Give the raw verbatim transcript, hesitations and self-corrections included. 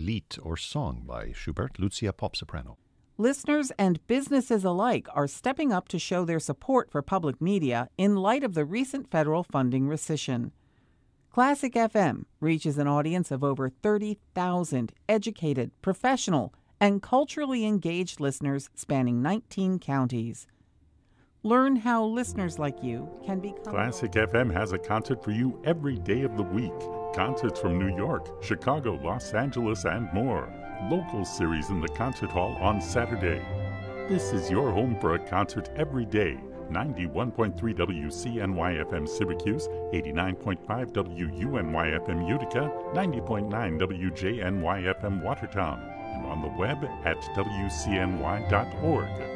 Lied or Song by Schubert, Lucia Pop soprano. Listeners and businesses alike are stepping up to show their support for public media in light of the recent federal funding rescission. Classic F M reaches an audience of over thirty thousand educated, professional, and culturally engaged listeners spanning nineteen counties. Learn how listeners like you can become... Classic F M has a concert for you every day of the week. Concerts from New York, Chicago, Los Angeles, and more. Local series in the concert hall on Saturday. This is your home for a concert every day. ninety-one point three W C N Y F M Syracuse, eighty-nine point five W U N Y F M Utica, ninety point nine W J N Y F M Watertown, and on the web at W C N Y dot org.